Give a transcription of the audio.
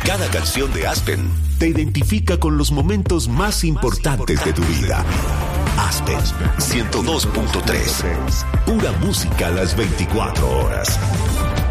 Cada canción de Aspen te identifica con los momentos más importantes de tu vida. Aspen 102.3. Pura música a las 24 horas.